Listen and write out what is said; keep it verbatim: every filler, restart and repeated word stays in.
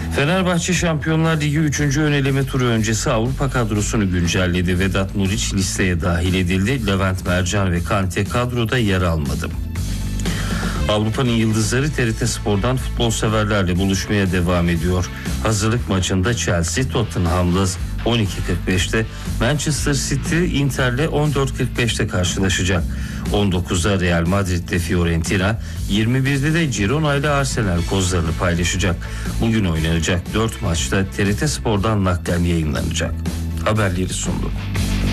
Fenerbahçe Şampiyonlar Ligi üçüncü ön eleme turu öncesi Avrupa kadrosunu güncelledi. Vedat Muriç listeye dahil edildi. Levent Mercan ve Kante kadroda yer almadı. Avrupa'nın yıldızları T R T Spor'dan futbol severlerle buluşmaya devam ediyor. Hazırlık maçında Chelsea Tottenham'la on iki kırk beşte, Manchester City Inter'le on dört kırk beşte karşılaşacak. on dokuzda Real Madrid'de Fiorentina, yirmi birde de Girona ile Arsenal kozlarını paylaşacak. Bugün oynanacak dört maçta T R T Spor'dan naklen yayınlanacak. Haberleri sundu.